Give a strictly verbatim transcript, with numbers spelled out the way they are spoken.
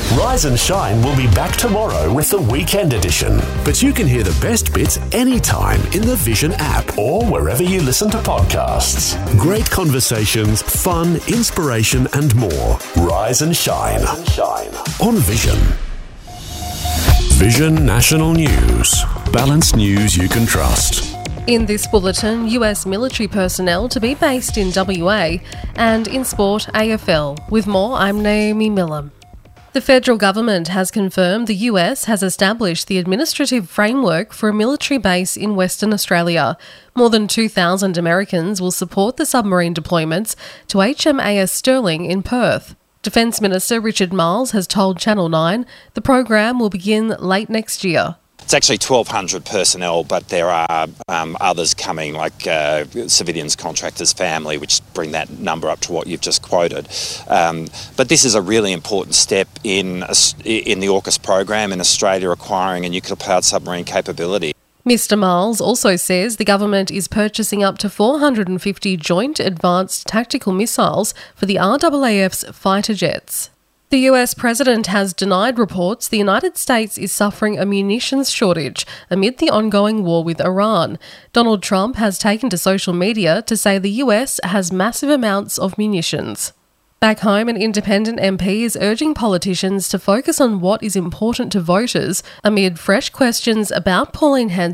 Rise and Shine will be back tomorrow with the weekend edition. But you can hear the best bits anytime in the Vision app or wherever you listen to podcasts. Great conversations, fun, inspiration and more. Rise and Shine, Rise and Shine. On Vision. Vision National News. Balanced news you can trust. In this bulletin, U S military personnel to be based in W A, and in sport, A F L. With more, I'm Naomi Miller. The federal government has confirmed the U S has established the administrative framework for a military base in Western Australia. More than two thousand Americans will support the submarine deployments to H M A S Stirling in Perth. Defence Minister Richard Marles has told Channel nine the program will begin late next year. It's actually twelve hundred personnel, but there are um, others coming, like uh, civilians, contractors, family, which bring that number up to what you've just quoted. Um, but this is a really important step in, in the AUKUS program in Australia acquiring a nuclear-powered submarine capability. Mister Marles also says the government is purchasing up to four hundred fifty Joint Advanced Tactical Missiles for the R A A F's fighter jets. The U S president has denied reports the United States is suffering a munitions shortage amid the ongoing war with Iran. Donald Trump has taken to social media to say the U S has massive amounts of munitions. Back home, an independent M P is urging politicians to focus on what is important to voters amid fresh questions about Pauline Hanson